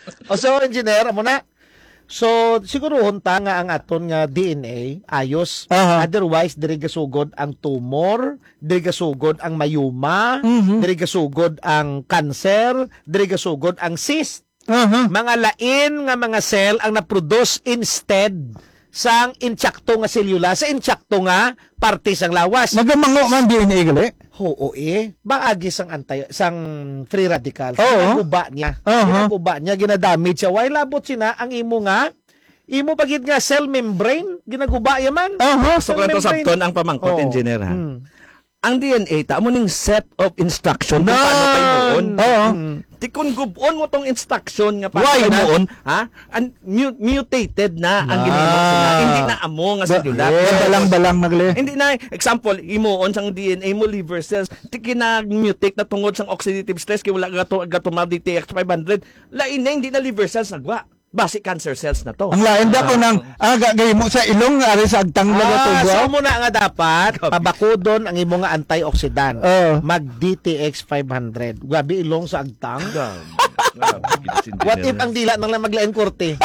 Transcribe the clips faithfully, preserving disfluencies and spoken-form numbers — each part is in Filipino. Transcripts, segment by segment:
O so, engineer, amo na. So, siguro hunta nga ang aton nga D N A ayos. Aha. Otherwise, diri gasugod ang tumor, diri gasugod ang mayuma, Mhm. diri gasugod ang cancer, diri gasugod ang cyst. Aha. Mga lain nga mga cell ang na-produce instead sang intsakto nga selula sa intsakto nga parte sang lawas. Magamango man D N A gali. Oo eh. Baagi sang anti sang free radicals. Oo. Ginaguba niya. Aha. Ginaguba niya, ginadamage siya. Why labot sina ang imo nga imo pagid nga cell membrane ginaguba yaman. Aha. So, kung ito sabton ang pamangkot, Oo. engineer, ha? Hmm. Ang D N A, ta mo ning set of instruction kung Nan! paano kayo moon. Oo. Hmm. Di kung gubon mo tong instruction nga paano Why kayo na? moon, ha? An, mu- mutated na ang Ah. ginamot sila. Hindi na amo nga selula. Balang-balang nagli. Hindi na, example, imuon sang D N A mo, liver cells, di kinag-mutate na tungod sang oxidative stress, kaya wala gato, gato D T X five hundred, lain na, hindi na liver cells nagwa. Basic cancer cells na to. Ang lain da ko nang aga gay mo sa ilong ari sa agtang laga to. Ah, so muna nga dapat pabakodon ang imo nga antioxidant. Oo. Mag D T X five hundred. Gabi ilong sa agtang. Grabe. Grabe, ginusintinero What if na. ang dila nang lang maglain korte?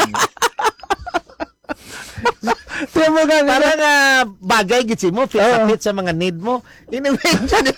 Tiyo mo ka Para nga bagay gid si mo fit Oo. na fit sa mga need mo. Invention.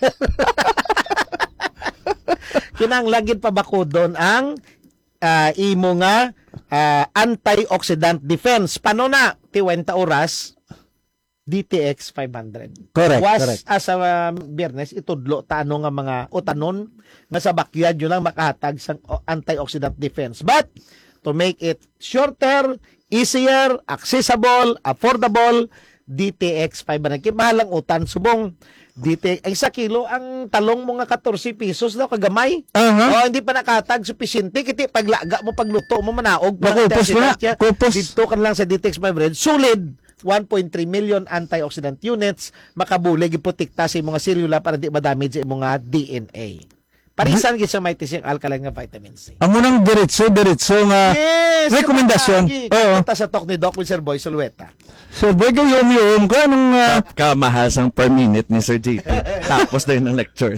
Kinahanglan pa bakodon ang ah, imo nga ah, antioxidant defense. Paano na? Tiwenta oras D T X five hundred. Correct, Was correct. as a um, Biyernes itudlo tano nga mga o tanon nga sa bakyard yun lang makahatag sa antioxidant defense. But to make it shorter, easier, accessible, affordable, D T X five hundred. Kaya mahal ang utan. Subong D T X, ay sa kilo, ang talong mo nga fourteen pesos daw, kagamay. Aha. O, hindi pa nakatag, sufisyente. Kiti, paglaga mo, pagluto mo, manaog. Nakupos mo na. Antioxidant Kupos. dito ka lang sa D T X five hundred. Solid. one point three million antioxidant units. Makabulig, iputikta sa mga selula para di ma-damage sa mga D N A. Parisan gid sa may tising alkaline nga vitamin C. Amo nang diretso diretso nga Yes! rekomendasyon. Oo. Kita sa talk ni Doc with Sir Boy Sulueta. So boy kayo yum ka anong ah, Kamahal sang per minute ni Sir J P. Tapos na yun ang lecture.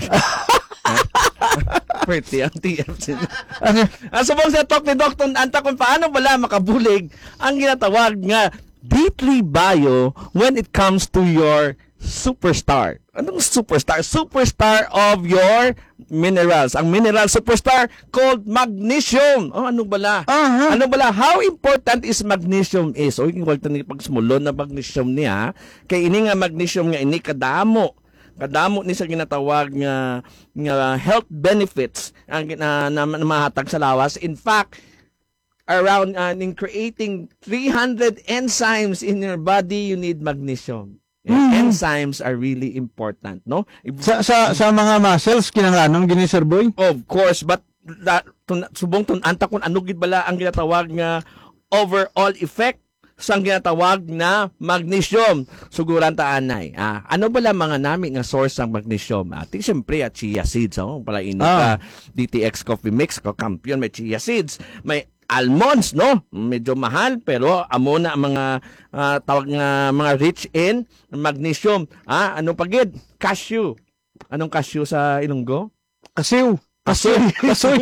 Pretty ang T F C. ano, Ang subong sa talk ni Doctor Anta kung paano wala makabulig ang ginatawag nga D three Bio when it comes to your superstar. Anong superstar? Superstar of your minerals. Ang mineral superstar called magnesium. Oh, ano bala? Aha. Ano bala? How important is magnesium is? O, yung wala ni pagsumulon na magnesium niya. Kay ini nga magnesium nga ini kadamo. Kadamo ni sa ginatawag nga, nga health benefits ang na, na, na mahatag sa lawas. In fact, around uh, in creating three hundred enzymes in your body, you need magnesium. Yeah, enzymes are really important, no? If- sa sa sa mga muscles kinahanglan gini Sir Boy. Of course, but that, tun, subong tun anta kung ano gid bala ang ginatawag nga overall effect sa ginatawag na magnesium. Suguran ta anay. Ah, ano bala mga nami nga source ng magnesium? Ah, ti syempre at chia seeds, oh, pala ino Ah. ka D T X coffee mix ko kampiyon may chia seeds, may almonds, no? Medyo mahal pero amo na ang mga ah, tawag nga mga rich in magnesium. Ah, ano pagid? Cashew. Anong cashew sa Ilonggo? Kasiw. Kasoy. Kasoy.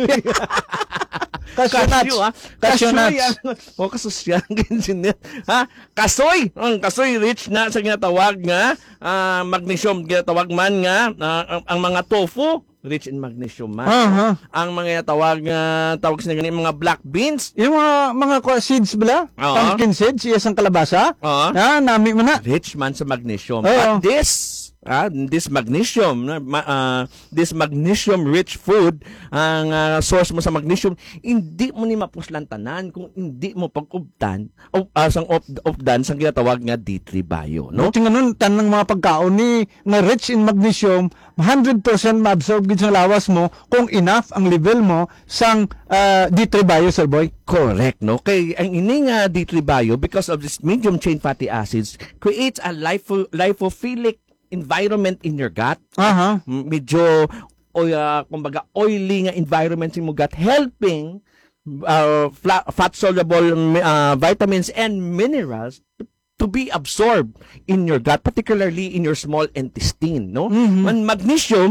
Cashew nuts. ha? Cashew nuts. yan. O, kasosyal ang engineer. Ha? Kasoy. Ang kasoy rich na sa ginatawag nga ah, magnesium. Ginatawag man nga ah, ang, ang mga tofu rich in magnesium man. Aha. Ang mga tawag nga tawag sila ganyan mga black beans. Yung mga mga kwa- seeds bala? Oo. Pumpkin seeds, iya sang kalabasa? Oo. Ah, nami mo na. Rich man sa magnesium. Oo. At this ah, this magnesium, na- ma- ah, this magnesium rich food, ang ah, source mo sa magnesium, hindi mo ni mapuslan tanan kung hindi mo pag-ubdan o uh, sang op, opdan sang ginatawag nga D three Bio, no? No? Tingnan nun, tanang mga pagkaon ni nga rich in magnesium, one hundred percent ma-absorb gid sa lawas mo kung enough ang level mo sang ah, D three Bio, Sir Boy. Correct, no? Kay ang ini nga D three Bio, because of this medium chain fatty acids, creates a lipho, lipophilic environment in your gut. Aha. M- medyo o uh, kumbaga oily nga environment sa imong gut, helping uh, fla- fat soluble uh, vitamins and minerals to, to be absorbed in your gut, particularly in your small intestine, no? Mhm. Ang magnesium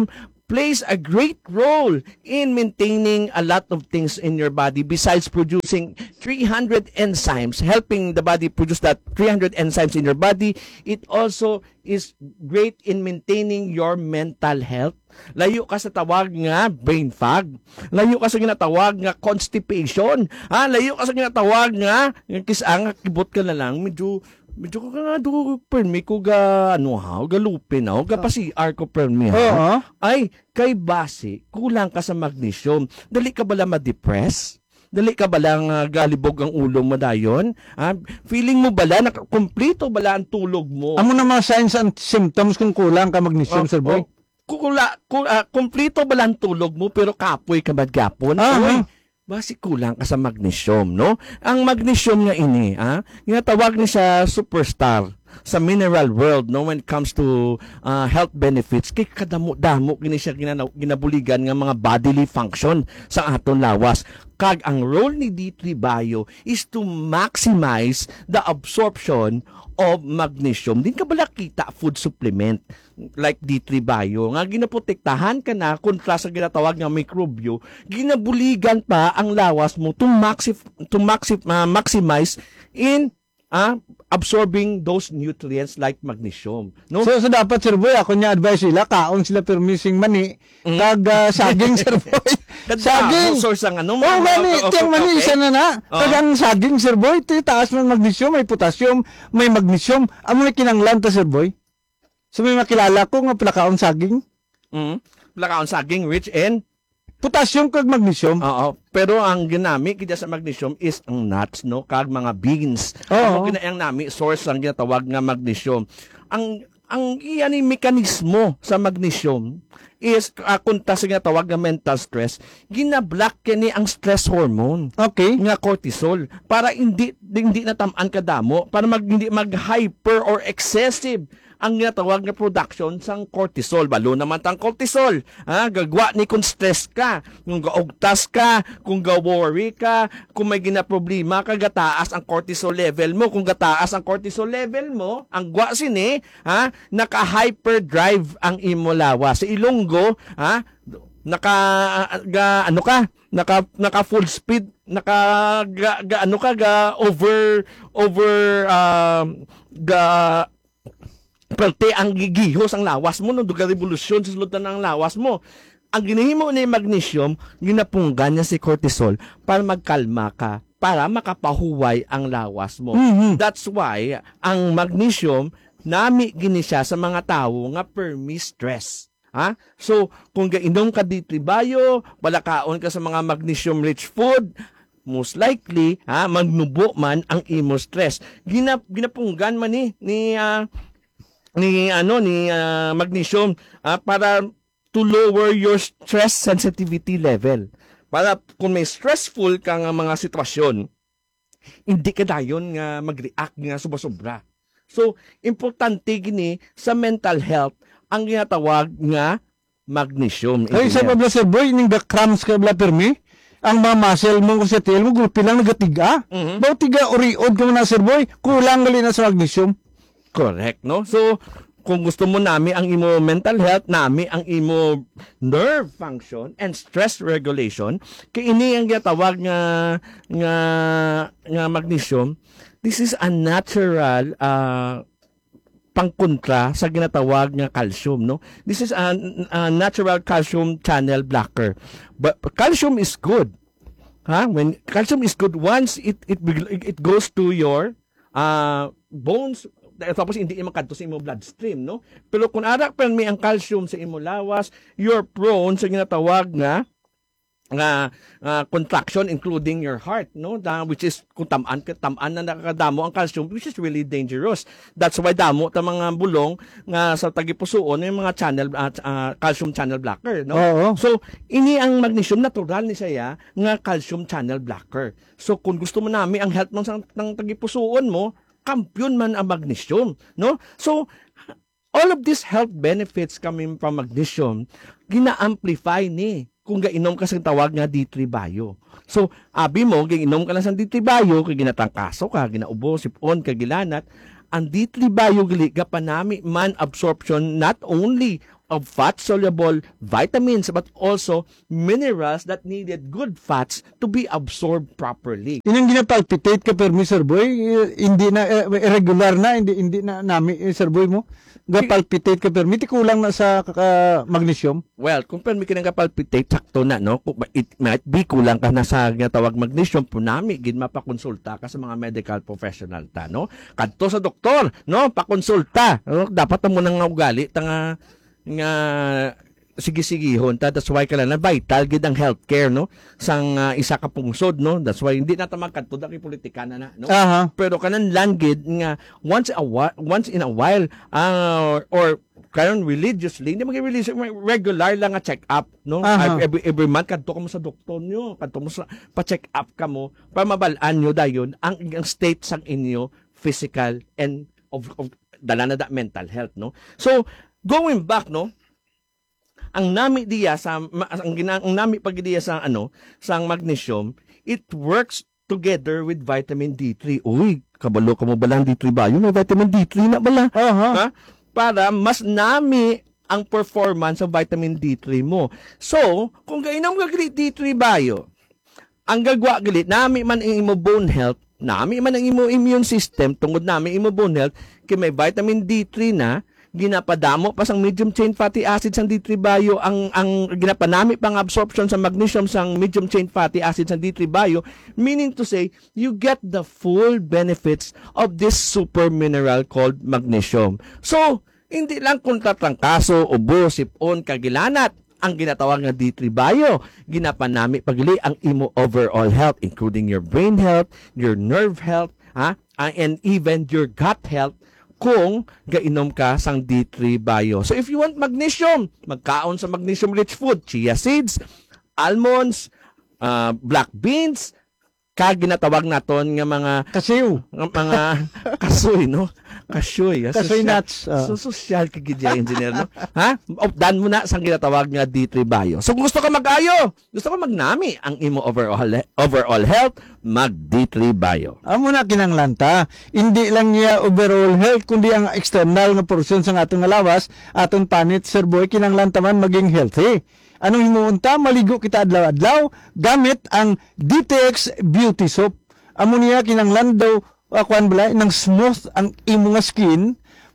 plays a great role in maintaining a lot of things in your body besides producing three hundred enzymes, helping the body produce that three hundred enzymes in your body. It also is great in maintaining your mental health. Layo ka sa tawag nga brain fog. Layo ka sa ginatawag nga constipation. Ha? Layo ka sa ginatawag nga kisang kibot ka na lang, medyo medyo ko nga do permi ko ga ano ha, ga lupin ha, ga pa si R ko permi ha. Oo. Ay kay base kulang ka sa magnesium. Dali ka bala ma-depress? Dali ka bala nga galibog ang ulo mo dayon? Ha? Feeling mo bala na kompleto bala ang tulog mo? Amo na mga signs and symptoms kung kulang ka magnesium, Sir Boy? Kula, kula, kompleto bala ang tulog mo pero kapoy ka badgapon? Ah, Uy, basi kulang ka sa magnesium, no? Ang magnesium nga ini, ah, ginatawag ni sa superstar sa mineral world, no, when it comes to uh, health benefits, kay kadamo-damo gini siya ginanaw, ginabuligan nga mga bodily function sa aton lawas. Kag ang role ni D three Bio is to maximize the absorption of magnesium. Din ka bala kita food supplement like D three Bio nga ginaprotektahan ka na kontra sa ginatawag nga microbio, ginabuligan pa ang lawas mo to maxi to maxi uh, maximize in ah, absorbing those nutrients like magnesium, no? So, so dapat, Sir Boy, ako niya advise sila, kaon sila permising mani, kag ah, saging, Sir Boy. Saging! Source ang ano? Oh, mani, Okay, tiyang mani, okay. isa na na. Oo. Kag ang saging, Sir Boy, ito taas ng magnesium, may potassium, may magnesium. Amo may kinanglan ta, Sir Boy. So, may makilala ko nga pala kaon saging. Mm. Plakaon saging rich in Potassium kag magnesium. Oo. Pero ang ginamit kita sa magnesium is ang nuts, no? Kag mga beans. Oo. Ang ginayang nami source ang ginatawag nga magnesium. Ang ang iyan ni mekanismo sa magnesium is uh, kunta sa ginatawag nga mental stress, ginablock kini ang stress hormone Okay. nga cortisol para hindi hindi natamaan ka damo, para mag hindi mag hyper or excessive ang ginatawag na production sang cortisol. Balo naman tang cortisol. Ha? Gagwa ni kung stress ka, kung gaugtas ka, kung ga-worry ka, kung may ginaproblema ka, gataas ang cortisol level mo. Kung gataas ang cortisol level mo, ang gwa sini, ha? Naka-hyperdrive ang imo lawa. Sa Ilonggo, ha? Naka, ga, ano ka? Naka, naka full speed, naka, ga, ga ano ka, ga over, over, um, ga, perte ang gigihos ang lawas mo no duga revolusyon sa sulod na ang lawas mo. Ang ginahimo ni magnesium ginapunggan niya si cortisol para magkalma ka, para makapahuway ang lawas mo. Mhm. That's why ang magnesium nami gini siya sa mga tawo nga permi stress. Ha? So kung gainom ka D three Bio, balakaon ka sa mga magnesium rich food, most likely ha magnubo man ang imo stress. Ginap ginapunggan man ni ni uh, ni ano ni uh, magnesium ah, para to lower your stress sensitivity level. Para kung may stressful ka nga mga sitwasyon, hindi ka dayon nga mag-react nga sobra-sobra. So, importante gini sa mental health ang ginatawag nga magnesium. Ay, sa pabla, Sir Boy, ning the cramps ka bla permi, ang mga muscle mo kung sa tail mo, gulpi lang nagatiga. Mhm. Ba't tiga uriod ka mo na, Sir Boy, kulang gali na sa magnesium. Correct, no? So, kung gusto mo nami ang imo mental health, nami ang imo nerve function and stress regulation, kay ini ang ginatawag nga nga nga magnesium. This is a natural uh, pangkontra sa ginatawag nga calcium, no? This is a, a natural calcium channel blocker. But calcium is good. Ha? When calcium is good once it it it goes to your uh, bones, tapos hindi imo kadto sa imo bloodstream, no? Pero kung ara pa may ang calcium sa imo lawas, you're prone sa ginatawag nga nga uh, contraction including your heart, no? Da, which is kung tamaan ka tamaan na nakakadamo ang calcium, which is really dangerous. That's why damo ta mga bulong nga sa tagipusoon yung mga channel uh, uh, calcium channel blocker, no? Oo. So ini ang magnesium natural ni saya nga calcium channel blocker. So kung gusto mo nami ang health ng, ng tagipusoon mo, kampiyon man ang magnesium, no? So, all of these health benefits coming from magnesium, gina-amplify ni kung gainom ka sa tawag nga D three Bio. So, abi mo, gainom ka lang sa D three Bio, kay ginatangkaso ka, ginaubo, sipon, kagilanat, ang D three Bio gali ka panami man absorption not only of fat-soluble vitamins but also minerals that needed good fats to be absorbed properly. Yun ang ginapalpitate ka permi, Sir Boy. Eh, hindi na, eh, irregular na, hindi, hindi na nami, eh, Sir Boy mo. Gapalpitate ka permi, ti kulang na sa kaka magnesium. Well, kung permi ka nga palpitate, sakto na, no? Kung it might be kulang ka na sa nga tawag magnesium, punami, gin mapakonsulta ka sa mga medical professional ta, no? Kadto sa doktor, no? Pakonsulta. No? Dapat mo nang ugali, tanga nga sige-sigihon ta. That's why kala na vital gid ang healthcare, no? Sang uh, isa ka pungsod, no? That's why hindi na ta magkadto daki politikana na, no? Aha. Pero kanan lang gid nga once a while, once in a while uh, or karon religiously hindi magi-release regular lang nga check up, no? Aha. Every, every month kadto ka mo sa doktor nyo, kadto mo sa pa-check up ka mo para mabalaan nyo dayon ang, ang state sang inyo physical and of, of dala na da mental health, no? So going back, no, ang nami diya sa ang, gina, ang nami pag diya sa ano sang magnesium, it works together with vitamin D three. Uy, kabalo ka mo bala ang D three ba? Yung may vitamin D three na bala. Aha. Ha? Para mas nami ang performance ng vitamin D three mo. So, kung gainom ka D three bayo, ang gagwa gali nami man ang imo bone health, nami man ang imo immune system tungod nami imo bone health kay may vitamin D three na ginapadamo pa sang medium chain fatty acids sang D three bio ang ang ginapanami pang absorption sa magnesium sang medium chain fatty acids sang D three bio, meaning to say you get the full benefits of this super mineral called magnesium. So hindi lang kung tatrangkaso, ubo, sipon, kagilanat ang ginatawag nga D three bio, ginapanami pagili ang imo overall health including your brain health, your nerve health, ha, and even your gut health kung gainom ka sang D three bio. So if you want magnesium, magkaon sa magnesium rich food, chia seeds, almonds, uh, black beans, kag ginatawag naton nga mga Kasiw. nga mga kasoy, no? Kasoy. ah, Kasoy social- nuts, ah. So social kagidya engineer, no? Ha? Opdan mo na sang ginatawag nga D three bio. So kung gusto ka mag-ayo, gusto ka magnami ang imo overall overall health, mag D three bio. Amo na kinanglanta. Hindi lang niya overall health, kundi ang external nga portion sa atong nga lawas, aton panit, Sir Boy, kinanglanta man maging healthy. Anong himuunta? Maligo kita adlaw-adlaw gamit ang D T X Beauty Soap. Amo niya kinanglan daw uh, kuan bala nang smooth ang imo nga skin,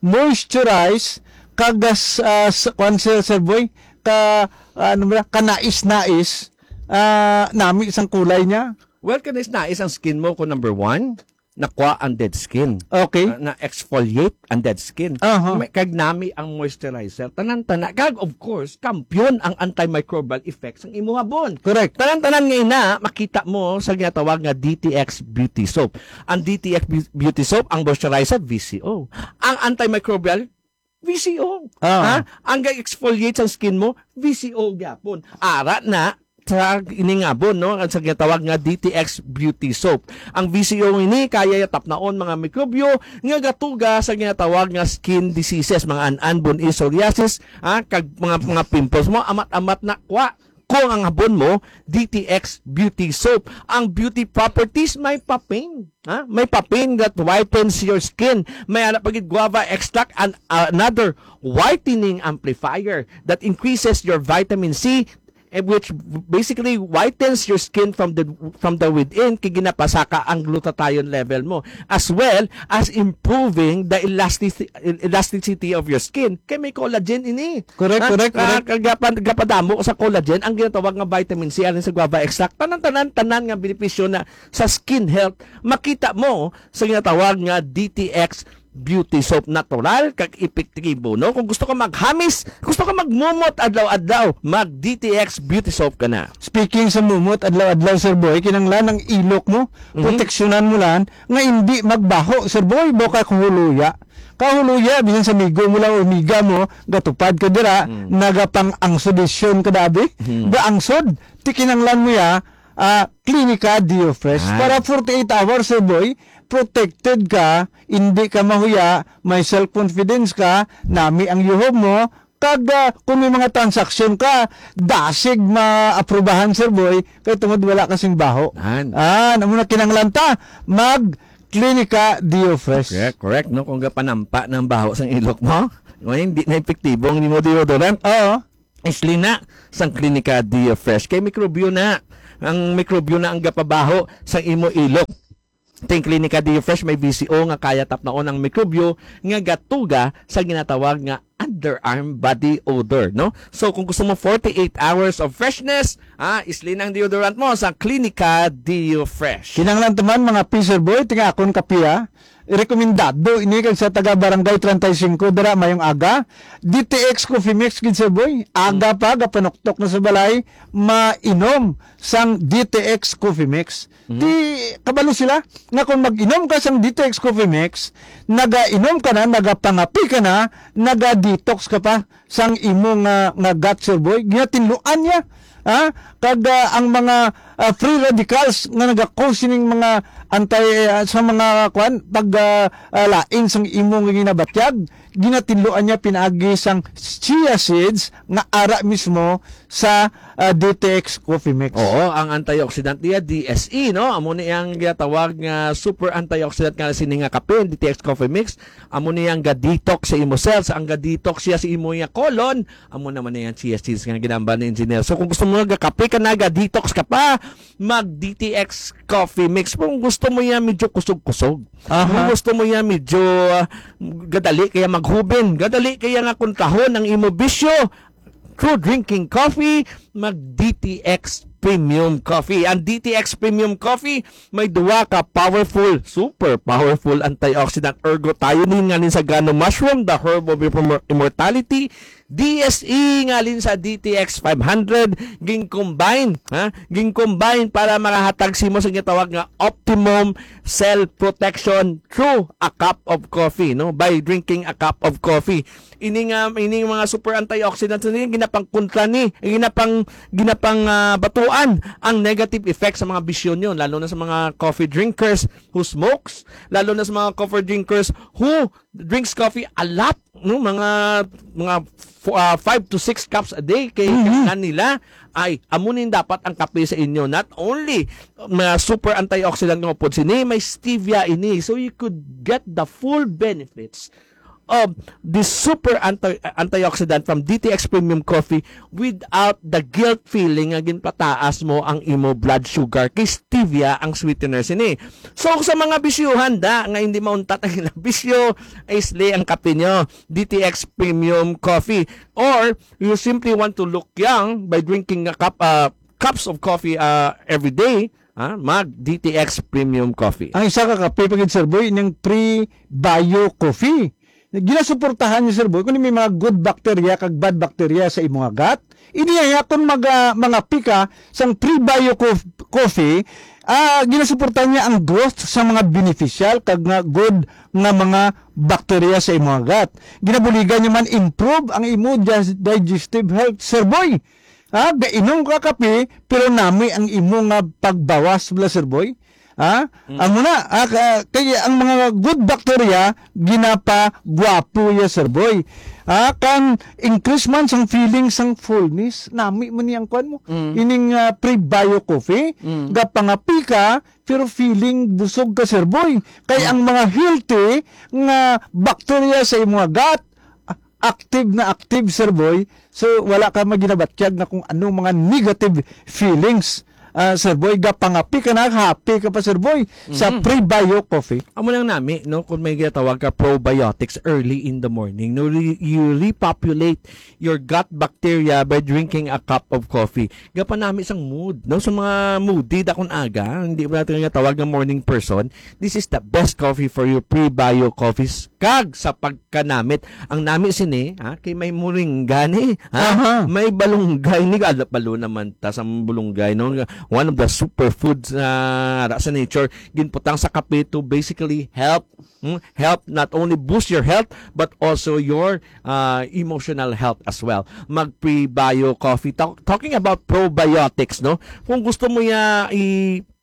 moisturize kagas uh, kuan Sir Sir Boy ka uh, ano ba kanais-nais uh, nami isang kulay niya. Well, kanis na isang skin mo ko number one, nakwa ang dead skin. Okay. Uh, na exfoliate ang dead skin. Aha. May kag nami ang moisturizer. Tanan-tanan kag of course, kampiyon ang antimicrobial effects ng imo habon. Correct. Tanan-tanan ngayon na makita mo sa ginatawag nga D T X Beauty Soap. Ang D T X Beauty Soap, ang moisturizer V C O. Ang antimicrobial V C O. Ah. Ha? Ang ga-exfoliate sa skin mo, V C O gyapon. Ara na sa iningabon, no? Ang sa ginatawag nga D T X Beauty Soap. Ang V C O ini kaya tapnaon mga mikrobyo nga gatuga sa ginatawag nga skin diseases, mga an-anbon is psoriasis, ha? Kag mga mga pimples mo amat-amat na kwa. Kung ang habon mo, D T X Beauty Soap. Ang beauty properties may paping. Ha? May paping that whitens your skin. May anak pagid guava extract and another whitening amplifier that increases your vitamin C, eh, which basically whitens your skin from the from the within kay ginapasaka ang glutathione level mo, as well as improving the elasticity elasticity of your skin kay may collagen ini. Correct, Ha? correct, Ah, correct. kagapan gapadamo sa collagen ang ginatawag nga vitamin C alin sa guava extract. Tanan-tanan tanan nga benepisyo na sa skin health makita mo sa ginatawag nga D T X Beauty Soap, natural kag epektibo, no? Kung gusto ka maghamis, gusto ka magmumot adlaw-adlaw, mag D T X Beauty Soap ka na. Speaking sa mumot, adlaw-adlaw, Sir Boy, kinanglan ang ilok mo, proteksyonan mo lang, nga hindi magbaho, Sir Boy, boka kahuluya. Kahuluya, bisan sa migo mo lang o miga mo, gatupad ka dira, nagapang angsodisyon ka dabi, ba angsod, ti kinanglan mo ya, ah, Clinica Diofresh, Ah. para forty-eight hours, Sir Boy, protected ka, hindi ka mahuya, may self-confidence ka, nami ang yuhob mo, kag uh, kung may mga transaksyon ka, dasig maaprubahan, Sir Boy, kaya tungod wala kasing baho. Nan. Ah, namo na kinanglanta, mag Clinica Diofresh. Correct, correct, no? Kung gapanampa ng baho sa ilok mo, Ngayon, hindi na epektibo ang imo deodorant. Oo. Isli na sang Clinica Dio Fresh. Kay mikrobyo na. Ang mikrobyo na ang gapabaho sa imo ilok. Ting Clinica Dio Fresh may B C O nga kaya tapnaon ang mikrobyo nga gatuga sa ginatawag nga underarm body odor, no? So kung gusto mo forty-eight hours of freshness, ah, isli ng deodorant mo sa Clinica Dio Fresh. Kinanglan taman mga P-Sir Boy, tinga akon kapiya. Rekomendado ini kag sa taga Barangay thirty-five dara mayong aga. D T X Coffee Mix gid Sir Boy. Aga pa gapanuktok na sa balay mainom sang D T X Coffee Mix. Mm-hmm. Di kabalo sila nga kung mag-inom ka sang D T X Coffee Mix, naga-inom ka na, nagapangapi ka na, naga-detox ka pa sang imo nga nga gut Sir Boy. Ginatinluan niya. Ha? Kag uh, ang mga uh, free radicals nga naga-cause ning mga anti uh, sa mga kwan pag uh, uh, lain sang imong ginabatyag, ginatinluan niya pinaagi sang chia seeds nga ara mismo sa uh, D T X Coffee Mix. Oo, ang antioxidant niya D S E, no? Amo ni ang gitawag nga super antioxidant nga sini nga kape, D T X Coffee Mix. Amo ni ang ga-detox sa imo cells, ang ga-detox siya sa imo nga colon. Amo naman na yung chia seeds nga ginamba ni engineer. So kung gusto mo nga kape ka na, ga-detox ka pa, mag D T X Coffee Mix. Kung gusto mo yan medyo kusog-kusog. Aha. Kung gusto mo yan medyo uh, gadali kaya maghubin, gadali kaya nga kuntahon ang imo bisyo. Through drinking coffee, mag-D T X Premium Coffee. Ang D T X Premium Coffee, may duwa ka powerful, super powerful antioxidant ergothioneine nga lin sa gano mushroom, the herb of immortality, D S E nga lin sa D T X five hundred, ging combine, ha? Ging combine para makahatag simo sa gitawag nga optimum cell protection through a cup of coffee, no? By drinking a cup of coffee. Ini nga ini mga super antioxidants ni ginapang kontra ni, ginapang ginapang uh, batuan ang negative effects sa mga bisyon nyo, lalo na sa mga coffee drinkers who smokes, lalo na sa mga coffee drinkers who drinks coffee a lot, no, mga mga uh, five to six cups a day kay mm-hmm. nila ay amunin dapat ang kape sa inyo. Not only mga super antioxidant nga po sini, may stevia ini, so you could get the full benefits of the super anti antioxidant from D T X Premium Coffee without the guilt feeling nga ginpataas mo ang imo blood sugar kay stevia ang sweetener sini. So sa mga bisyuhan da nga hindi mauntat ang ilang bisyo, isli ang kape nyo, D T X Premium Coffee. Or you simply want to look young by drinking a cup uh, cups of coffee uh, every day, ah, mag D T X Premium Coffee. Ang isa ka kape pagid Sir Boy ning pre-bio coffee. Ginasuportahan niya Sir Boy kung may mga good bacteria kag bad bacteria sa imong gut. Iniya kung mag, uh, mga pika sang pre-bio coffee, ah, ginasuportahan niya ang growth sa mga beneficial kag nga good nga mga bacteria sa imong gut. Ginabuligan niya man improve ang imo digestive health Sir Boy. Ah, gainom ka kape pero nami ang imo nga pagbawas bla Sir Boy. Ha? Mm. Amo na, ah, kaya ang mga good bacteria ginapa gwapo ya Sir Boy. Ah, kan increase man sang feeling sang fullness, nami mo niyang kwan mo. Mm. Ining uh, pre-bio coffee, mm. gapangapi ka pero feeling busog ka Sir Boy. Kaya mm. ang mga healthy nga bacteria sa imong gut active na active Sir Boy. So wala ka maginabatyag na kung anong mga negative feelings. Uh, Sir Boy, gapangapi ka na, happy ka pa Sir Boy sa mm-hmm. pre-bio coffee. Amo lang nami, no, kung may ginatawag ka probiotics early in the morning, no, re- you repopulate your gut bacteria by drinking a cup of coffee. Gapan nami isang mood, no, sa mga moody da kun aga, hindi mo natin ginatawag ng morning person, this is the best coffee for your pre-bio coffees. Kag sa pagkanamit, ang nami sini, ha, kay may muringga ni, ha, uh-huh. may balunggay ni, balo naman ta sa bulunggay, no, one of the superfoods na uh, sa nature ginputang sa kape to basically help hmm, help not only boost your health but also your uh, emotional health as well. Mag pre-bio coffee. Talk, talking about probiotics, no? Kung gusto mo ya i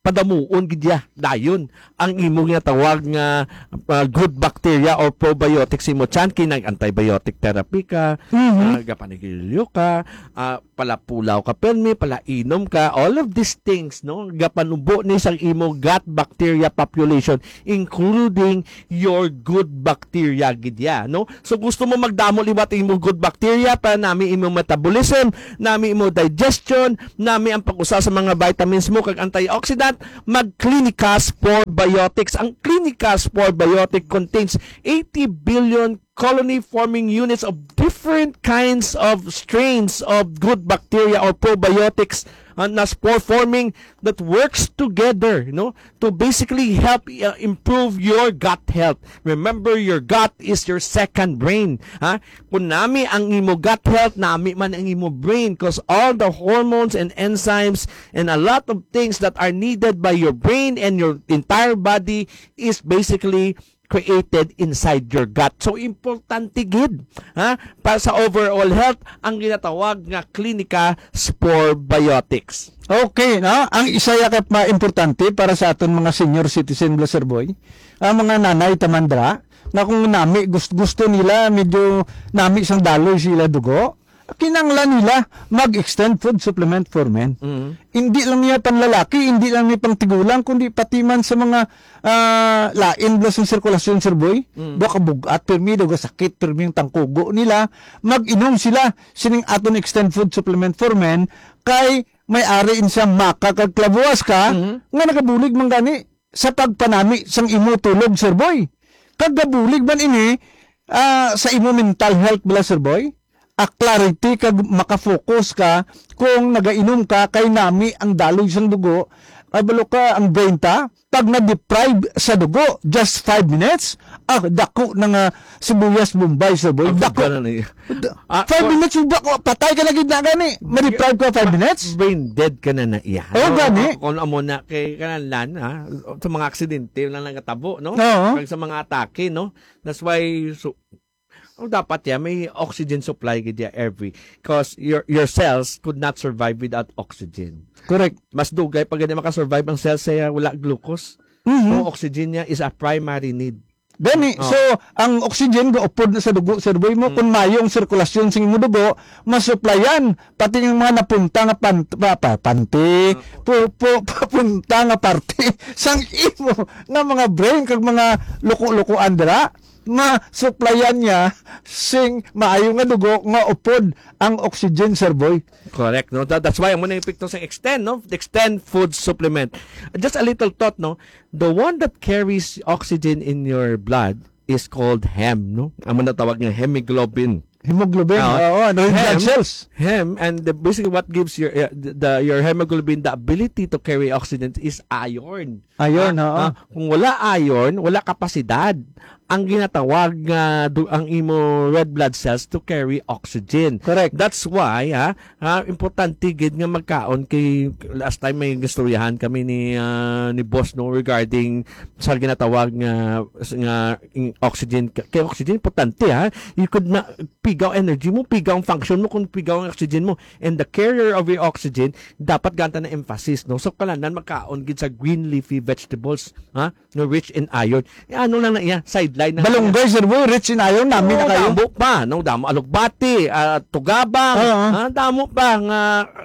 padamuon gidya dayon ang imo nga tawag nga uh, good bacteria or probiotics imo chan kinag antibiotic therapy ka, Mhm. uh, gapanigilyo ka, uh, palapulaw ka permi, palainom ka, all of these things no gapanubo ni sang imo gut bacteria population including your good bacteria gidya no. So gusto mo magdamo liwat imo good bacteria para nami imo metabolism, nami imo digestion, nami ang pag-usa sa mga vitamins mo kag antioxidant, mag Clinica Sporebiotics. Ang Clinica Sporebiotic contains eighty billion colony forming units of different kinds of strains of good bacteria or probiotics uh, na spore forming that works together no to basically help uh, improve your gut health. Remember, your gut is your second brain. Ha? Kung nami ang imo gut health, nami man ang imo brain, because all the hormones and enzymes and a lot of things that are needed by your brain and your entire body is basically created inside your gut. So, importante gid ha? Para sa overall health, ang ginatawag nga Clinica Sporebiotics. Okay, no? Ang isa yakap maimportante para sa aton mga senior citizen Blaster Boy, ang mga nanay tamandra, na kung nami gusto, gusto nila medyo nami isang daloy sila dugo, kinanglan nila mag-extend food supplement for men. Mhm. Hindi lang niya panlalaki, hindi lang niya pang tigulang, kundi pati man sa mga ah, lain blas ng sirkulasyon, Sir Boy. Mm. Do kabugat, permi, do sakit, permi yung tangkugo nila. Mag-inom sila sining aton extend food supplement for men, kay may ari in siya maka kag klabuas ka, Mhm. nga nakabulig man gani sa pagpanami sang imo tulog, Sir Boy. Kag gabulig man ini ah, sa imo mental health bala, Sir Boy. A clarity kag makafocus ka kung nagainom ka kay nami ang daloy sang dugo, ay balo ka ang brain ta pag na-deprive sa dugo just five minutes, ah dako na nga sibuyas Bombay, Sir Boy, Ang dako ganun eh. Ah, five for- minutes yung dako, patay ka na gid na gani, ma-deprive ka five minutes. Brain dead ka na na iya. Oh, gani. Kung amo na kay kanalan ha, sa mga aksidente lang nagatabo, no? Oo. Kag sa mga atake, no? That's why so oh, dapat ya may oxygen supply gid ya every because your your cells could not survive without oxygen. Correct. Mas dugay pag hindi makasurvive ang cells sa wala glucose. Mhm. So oxygen niya is a primary need. Gani, Oh. so ang oxygen gaupod na sa dugo, Sir Boy mo, kung mayong sirkulasyon sa imong dugo, masuplayan pati ng mga napunta nga pan, pa, pa, panty, pu, pu, papunta nga parte sang imo nga mga brain kag mga luko-lukoan dira, ma-supplyan niya sing maayo nga dugo nga upod ang oxygen, Sir Boy. Correct, no? That, that's why I'm gonna pick to sa extend, no? The extend food supplement. Just a little thought, no? The one that carries oxygen in your blood is called hem, no? Ang mga tawag nga hemoglobin. Hemoglobin, Ah, oo, ano yung blood hem, cells. Hem, and the, basically what gives your uh, the, the your hemoglobin the ability to carry oxygen is iron. Iron, Ah, oo. ah, kung wala iron, wala kapasidad ang ginatawag nga du- ang imo red blood cells to carry oxygen. Correct. That's why ha, ha importante gid nga magkaon kay last time may istoryahan kami ni ah, ni boss no regarding sa ginatawag nga nga ing- oxygen kay oxygen importante ha. You could na pigaw energy mo, pigaw ang function mo kung pigaw ang oxygen mo, and the carrier of your oxygen dapat ganta na emphasis no. So kalanan magkaon gid sa green leafy vegetables ha, no rich in iron. Eh, ano lang na iya sideline na Balonggay, Sir Boy, rich in iron, namin na Oo, kayo. damo pa, no, damo alugbati, ah, tugabang, Oo. ah, damo pa nga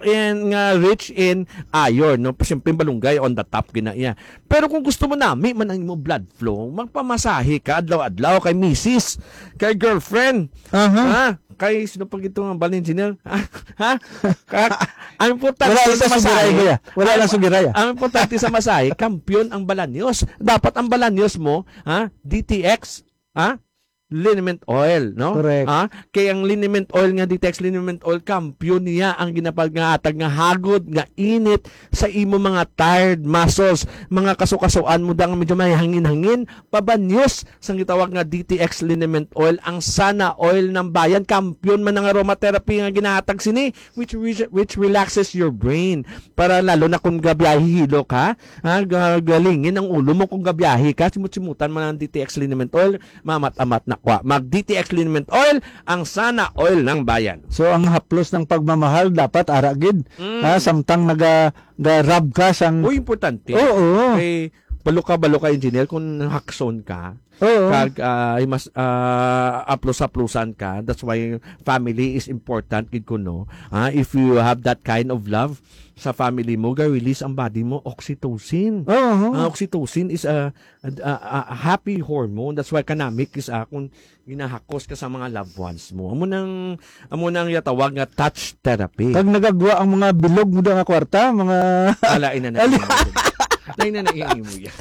in nga rich in iron, no. Siyempre balunggay on the top gina iya. Pero kung gusto mo nami man ang imo blood flow, magpamasahe ka adlaw-adlaw kay misis, kay girlfriend, Aha. ha, kay sino pag ito ang balin engineer, ha? ha? Ka- ang importante Wala lang sa sa sugiray, masahe, kuya. Wala lang sugiray, ah. ang importante sa masahe, kampiyon ang balanyos. Dapat ang balanyos mo, ha, D T X, ha, liniment oil, no? Correct. Ha? Kaya ang liniment oil nga, D T X liniment oil, kampiyon niya ang ginapag nga atag nga hagod, nga init sa imo mga tired muscles, mga kasukasuan mo dang medyo may hangin-hangin, pabanyos sang gitawag nga D T X liniment oil, ang sana oil ng bayan, kampiyon man ang aromatherapy nga ginahatag sini, which which, which relaxes your brain, para lalo na kung gabiyahe hilo ka, ha, ga- galingin ang ulo mo kung gabiyahe ka, simut-simutan man ang D T X liniment oil, mamat-amat na dakwa. Mag D T X Liniment Oil, ang sana oil ng bayan. So ang haplos ng pagmamahal dapat aragid. Mm. Ha, samtang naga ga-rub ka sang O importante. Oo. Kay balo ka balo ka engineer kung hakson ka. Oo. Kag ah, ay mas uh, aplos-aplosan ka. That's why family is important gid kuno. Ah, if you have that kind of love sa family mo, ga-release ang body mo oxytocin. Oo. Ang oxytocin is a, a, a- a happy hormone. That's why kanamik is uh, kung ginahakos ka sa mga loved ones mo. Amo nang amo nang yatawag nga touch therapy. Pag nagagwa ang mga bilog mo nga kwarta, mga Alain na na. Alain na na mo yan.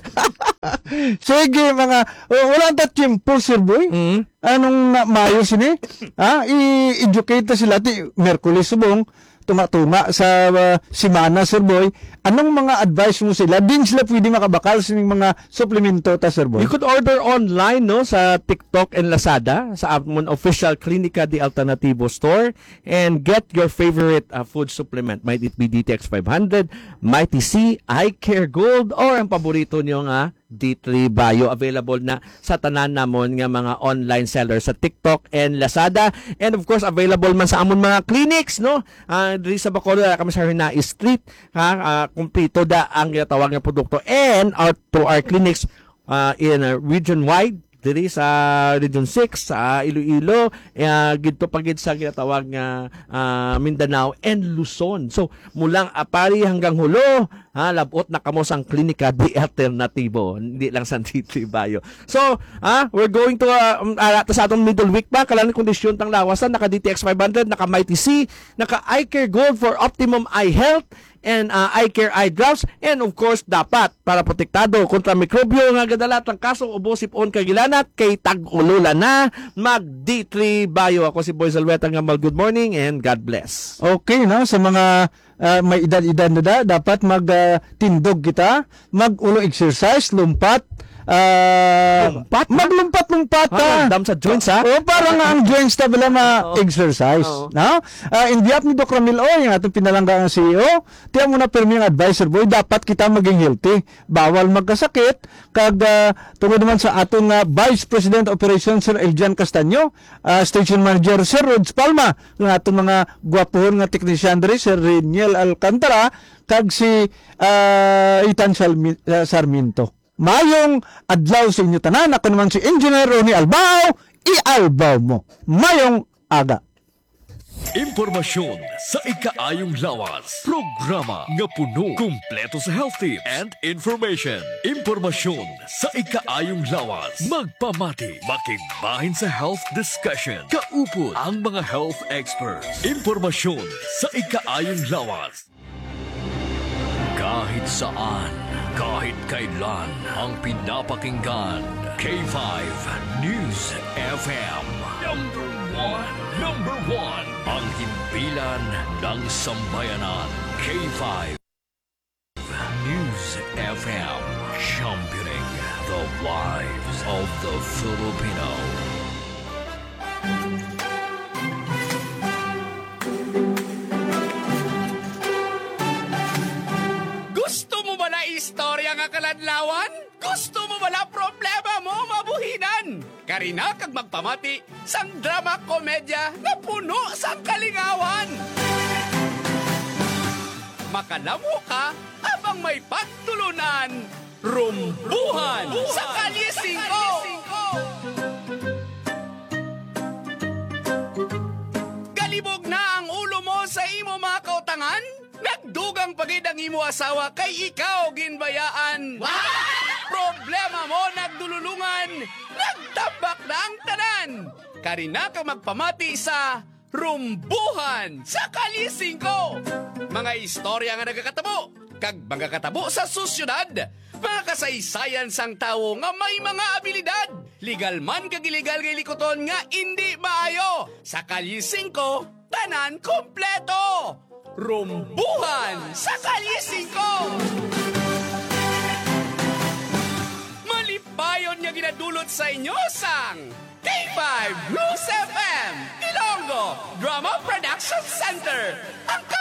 sige mga oh, wala ta tiempo sir boy. Mm. Anong na, mayo sini? Ha, i-educate sila ti Merkulis subong tuma-tuma sa uh, simana sir boy. Anong mga advice mo sila? Din sila pwede makabakal sa mga suplemento ta sir boy. You could order online no sa TikTok and Lazada sa amon official Clinica de Alternativo store and get your favorite uh, food supplement. Might it be D T X five hundred, Mighty C, Eye Care Gold, or ang paborito niyo nga D three Bio. Available na sa tanan namon nga mga online sellers sa TikTok and Lazada, and of course available man sa amon mga clinics no. Uh, diri sa Bacolod kami sa Rinai Street ha, uh, kumpleto da ang ginatawag nga produkto, and out to our clinics uh, in uh, region wide diri sa Region six sa Iloilo, uh, gidto pagid sa ginatawag nga uh, Mindanao and Luzon. So mulang Apari hanggang Hulo, ha, labot na kamo sang Klinika di Alternatibo, hindi lang sa D three Bio. So, ha, we're going to uh, um, uh, sa atong middle week pa, kalan kondisyon tang lawasan, naka D T X five hundred, naka Mighty C, naka Eye Care Gold for optimum eye health, and uh, eye care eye drops, and of course dapat para protektado kontra mikrobyo nga gadalat ang kaso ubo sipon kagilanat kay tag-ulula na mag D three Bio. Ako si Boy Zalweta nga mal good morning and God bless. Okay na sa mga uh, may edad-edad na da, dapat magtindog kita, mag-ulo exercise, lumpat, uh, Lumpat? maglumpat-lumpat Ha, ta. dam sa joints ha. O para nga ang joints ta bila ma-exercise. Oo. No? Uh, hindi up ni Doc Ramil O, yung atong pinalangga ang C E O, tiya mo na pirmi ang advisor boy, dapat kita maging healthy. Bawal magkasakit. Kag uh, tungod naman sa atong uh, Vice President Operations Sir Eljan Castaño, uh, Station Manager Sir Rods Palma, ng atong mga gwapohon nga teknisyan diri Sir Reniel Alcantara, kag si uh, Itan Salmi- uh, Sarmiento. Mayong adlaw sa inyo tanan. Ako naman si Engineer Ronnie Albao. I-albaw mo. Mayong aga. Impormasyon sa ikaayong lawas. Programa nga puno, kumpleto sa health tips and information. Impormasyon sa ikaayong lawas. Magpamati, makigbahin sa health discussion. Kaupod ang mga health experts. Impormasyon sa ikaayong lawas. Kahit saan, kahit kailan, ang pinapakinggan. K five News F M. Number one. Number one. Ang himpilan ng sambayanan. K five News F M. Championing the lives of the Filipino. Gusto mo ba na istorya nga kaladlawan? Gusto mo ba na problema mo mabuhinan? Karina kag magpamati sang drama komedya nga puno sang kalingawan. Makalamo ka habang may pagtulunan. Rumbuhan sa Kalye singko. Galibog na ang ulo mo sa imo mga kautangan? Nagdugang pagid ang imo asawa kay ikaw ginbayaan. Problema mo nagdululungan, nagtabak na ang tanan. Karina ka magpamati sa Rumbuhan sa Kalye singko. Mga istorya nga nagakatabo, kag mga katabo sa susyudad. Mga kasaysayan sang tawo nga may mga abilidad. Legal man kag illegal kay likoton nga hindi maayo. Sa Kalye singko, tanan kompleto. Rumbuhan sa Kalye singko. Malipayon nga ginadulot sa inyo sang K five Blues F M Ilonggo Drama Production Center. Ang